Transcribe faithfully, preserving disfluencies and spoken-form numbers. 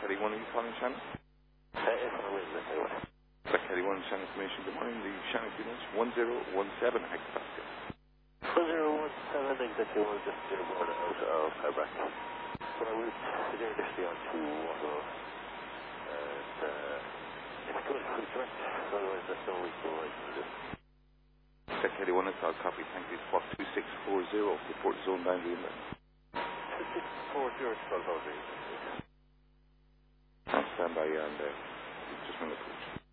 Kelly one, are you calling Shannon? Uh, if I win, that's anyway. Black Kelly one, Shannon information. Good morning. The Shannon units one zero one seven hectopascal. one zero one seven, exactly one, just uh, born out of Fairbrack. But I was there initially on to Waterloo. And uh, it's good for the direct, otherwise that's no week to right to do. Black Kelly one, it's all copy. Thank you. Squawk two six four zero. Report zone boundary inlet. two six four zero, twelve oh three. I'll stand by you and uh, just ring the coach.